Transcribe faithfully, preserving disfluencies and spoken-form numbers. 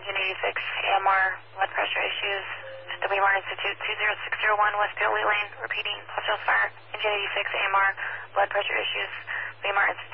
Engine eighty-six, A M R, blood pressure issues. W R Institute two zero six zero one West Pioley Lane, repeating, Los Angeles Fire. Engine eighty-six, A M R, blood pressure issues. W R Institute.